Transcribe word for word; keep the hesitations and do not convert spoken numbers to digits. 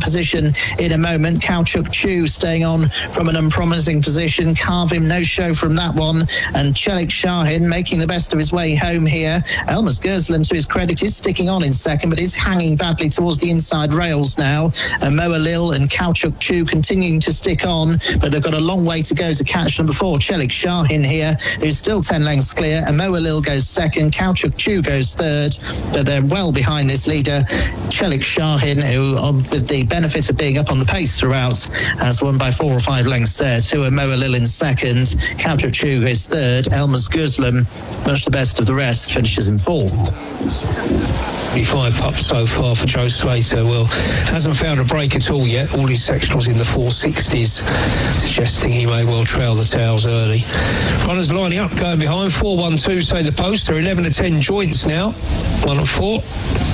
position in a moment. Kaochuk Chu staying on from an unpromising position. Carvim, no show from that one. And Chelik Shahin making the best of his way home here. Elmas Gerslam, to his credit, is sticking on in second, but is hanging badly towards the inside rails now. And Moa Lil and Kaochuk Chu continuing to stick on, but they've got a long way to go to catch number four, Chelik Shahin here, who's still ten lengths clear. And Moa Lil goes second, Kaochuk Chu goes third, but they're well behind this leader, Chelik Shahin, who, with the benefit of being up on the pace throughout, has won by four or five lengths there. Two are Moa Lil in second, Kaochuk Chu is third, Elmas Gerslam, much the best of the rest, finishes in fourth. Five pups so far for Joe Slater. Well, hasn't found a break at all yet. All his sectionals in the four sixties, suggesting he may well trail the tails early. Runners lining up, going behind. four one two, say the post. They're eleven to ten joints now. One and four.